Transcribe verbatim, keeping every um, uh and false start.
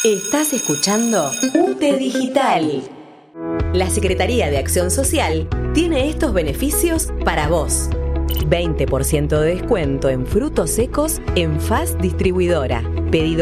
Estás escuchando U T E Digital. La Secretaría de Acción Social tiene estos beneficios para vos. veinte por ciento de descuento en frutos secos en F A S Distribuidora. Pedido